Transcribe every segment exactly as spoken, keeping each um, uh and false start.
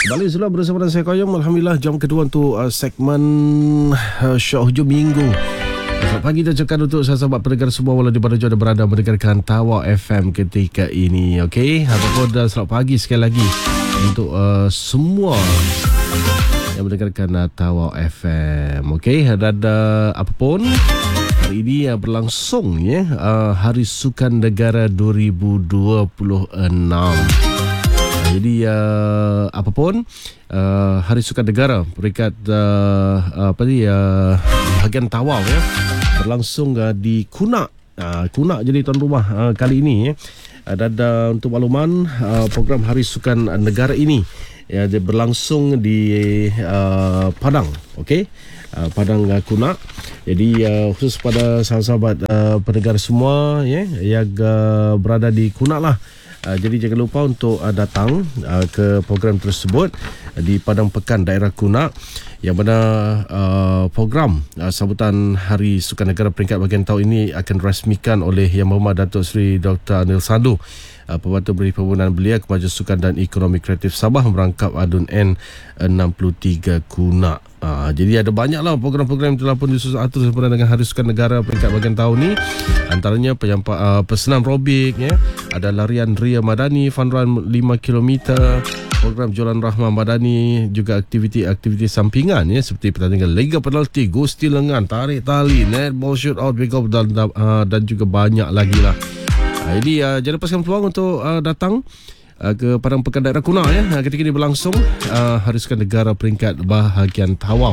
Balik sudah bersama dengan saya Koyom. Alhamdulillah, jam kedua untuk uh, segmen uh, Syok Hujung Minggu. Selamat pagi kita ucapkan untuk sahabat pendengar semua walau di mana juga berada mendengarkan Tawau F M ketika ini. Okey, ataupun uh, selamat pagi sekali lagi untuk uh, semua yang mendengarkan uh, Tawau F M. Okey, dan uh, apapun hari ini uh, berlangsung ya uh, Hari Sukan Negara dua ribu dua puluh enam. Jadi uh, apapun uh, Hari Sukan Negara peringkat uh, apa ni uh, bahagian Tawau ya berlangsung uh, di Kunak. Uh, Kunak jadi tuan rumah uh, kali ini ya. Uh, dan uh, untuk makluman uh, program Hari Sukan Negara ini ya dia berlangsung di uh, Padang, okey. Uh, Padang uh, Kunak. Jadi uh, khusus pada sahabat-sahabat uh, pendengar semua ya yang uh, berada di Kunak lah. Uh, jadi jangan lupa untuk uh, datang uh, ke program tersebut uh, di Padang Pekan daerah Kunak, yang mana uh, program uh, sambutan Hari Sukan Negara peringkat bahagian tahun ini akan dirasmikan oleh Yang Berhormat Datuk Seri Doktor Anil Sadu, uh, Pembantu Beri Perhubungan Belia Kemajuan Sukan dan Ekonomi Kreatif Sabah, merangkap adun N enam puluh tiga Kunak. Uh, jadi ada banyaklah program-program yang telah pun disusun atur sempena dengan Hari Sukan Negara peringkat bahagian tahun ni. Antaranya penyampa, uh, pesenam robik ya, ada larian Ria Madani, fun run lima kilometer, program jualan rahmah madani, juga aktiviti-aktiviti sampingan ya seperti pertandingan Liga Penalti, Gusti Lengan, tarik tali, netball shootout, pick up dan, uh, dan juga banyak lagi lah. Uh, jadi uh, jangan lepaskan peluang untuk uh, datang Uh, ke Padang Pekan daerah Kunak ya. Uh, ketika ini berlangsung uh, Hari Sukan Negara peringkat bahagian Tawau.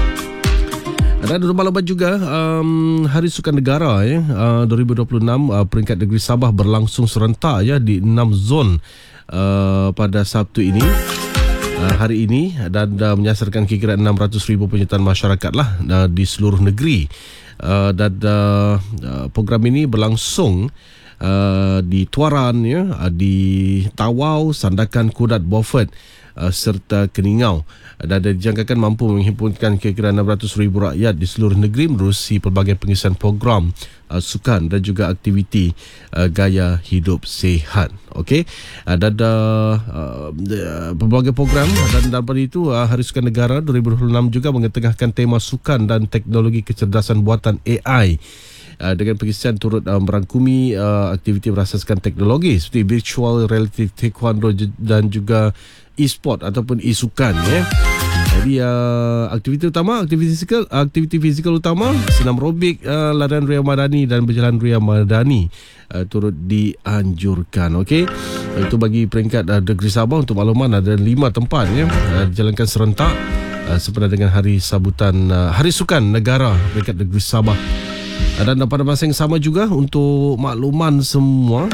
Dan ada maklumat juga um, Hari Sukan Negara ya uh, dua ribu dua puluh enam uh, peringkat negeri Sabah berlangsung serentak ya di enam zon uh, pada Sabtu ini. Uh, hari ini dan uh, menyasarkan kira-kira enam ratus ribu penyertaan masyarakat lah uh, di seluruh negeri. Uh, dan uh, uh, program ini berlangsung Uh, di Tuaran ya, uh, di Tawau, Sandakan, Kudat, Beaufort uh, serta Keningau, dan dijangkakan mampu menghimpunkan kira-kira enam ratus ribu rakyat di seluruh negeri menerusi pelbagai pengisian program uh, sukan dan juga aktiviti uh, gaya hidup sihat. Okey, uh, dan uh, uh, pelbagai program dan daripada itu uh, Hari Sukan Negara dua ribu dua puluh enam juga mengetengahkan tema sukan dan teknologi kecerdasan buatan A I. Uh, dengan pengisian turut uh, merangkumi uh, aktiviti berasaskan teknologi seperti virtual reality, taekwondo dan juga e-sport ataupun e-sukan ya. Jadi uh, aktiviti utama, aktiviti fizikal, aktiviti fizikal utama senam robik, uh, larian Ria Madani dan berjalan Ria Madani uh, turut dianjurkan. Okey. Itu bagi peringkat uh, negeri Sabah. Untuk makluman ada lima tempat ya uh, dijalankan serentak uh, sempena dengan hari sambutan uh, Hari Sukan Negara peringkat negeri Sabah. Dan pada masa yang sama juga untuk makluman semua,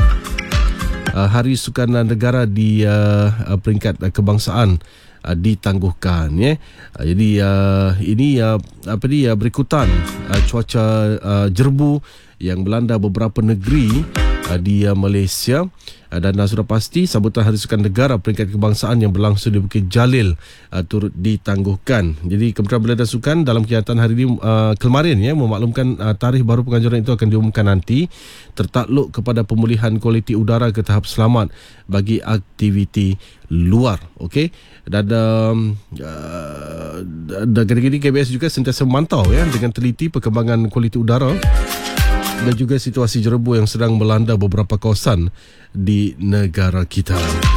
Hari Sukan Negara di uh, peringkat kebangsaan uh, ditangguhkan ya. Uh, jadi uh, ini uh, apa ni uh, berikutan uh, cuaca uh, jerbu yang melanda beberapa negeri uh, di uh, Malaysia. Uh, dan uh, sudah pasti sambutan Hari Sukan Negara peringkat kebangsaan yang berlangsung di Bukit Jalil uh, turut ditangguhkan. Jadi Kementerian Belia dan Sukan dalam kenyataan hari ini uh, kemarin ya memaklumkan uh, tarikh baru penganjuran itu akan diumumkan nanti, tertakluk kepada pemulihan kualiti udara ke tahap selamat bagi aktiviti luar. Okey, dan um, uh, dan gini-gini K B S juga sentiasa memantau ya dengan teliti perkembangan kualiti udara dan juga situasi jerbu yang sedang melanda beberapa kawasan di negara kita.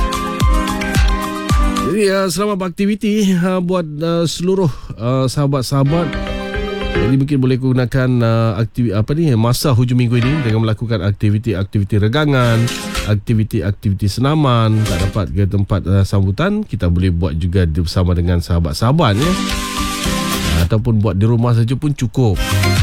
Jadi uh, selamat beraktiviti uh, buat uh, seluruh uh, sahabat-sahabat. Jadi mungkin boleh gunakan uh, aktiviti apa ni masa hujung minggu ini dengan melakukan aktiviti-aktiviti regangan, aktiviti-aktiviti senaman. Tak dapat ke tempat uh, sambutan, kita boleh buat juga bersama dengan sahabat-sahabat ya. Uh, ataupun buat di rumah saja pun cukup.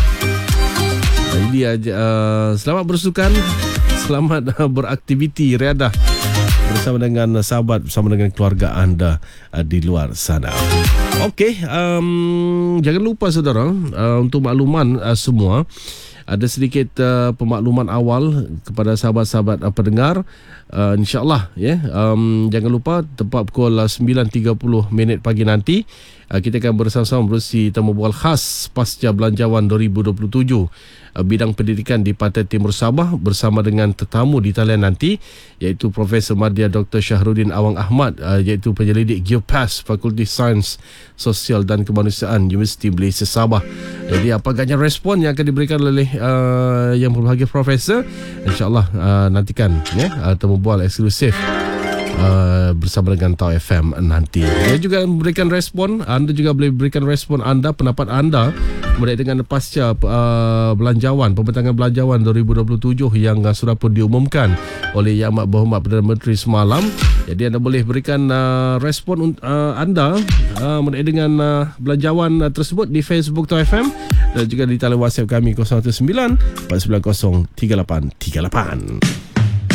Jadi uh, selamat bersukan, selamat uh, beraktiviti riadah bersama dengan sahabat, bersama dengan keluarga anda uh, di luar sana. Okey, um, jangan lupa saudara, uh, untuk makluman uh, semua, ada sedikit uh, pemakluman awal kepada sahabat-sahabat uh, pendengar. Uh, InsyaAllah ya, um, jangan lupa tepat pukul uh, sembilan tiga puluh minit pagi nanti uh, kita akan bersama-sama berusi temu bual khas pasca Belanjawan dua ribu dua puluh tujuh uh, bidang pendidikan di Pantai Timur Sabah bersama dengan tetamu di talian nanti, iaitu Profesor Madya Doktor Syahrudin Awang Ahmad, uh, iaitu penyelidik Geopas Fakulti Sains Sosial dan Kemanusiaan Universiti Malaysia Sabah. Jadi apa agaknya respon yang akan diberikan oleh uh, yang berbahagia Profesor, InsyaAllah uh, nantikan ya, uh, temu bual eksklusif uh, bersama dengan Tau F M nanti. Dia juga memberikan respon, anda juga boleh berikan respon anda, pendapat anda berkait dengan pasca uh, belanjawan, pembentangan belanjawan dua ribu dua puluh tujuh yang uh, sudah pun diumumkan oleh Yang Amat Berhormat Perdana Menteri semalam. Jadi anda boleh berikan uh, respon uh, anda uh, berkait dengan uh, belanjawan uh, tersebut di Facebook Tau F M dan juga di talian WhatsApp kami kosong satu sembilan empat sembilan kosong tiga lapan tiga lapan.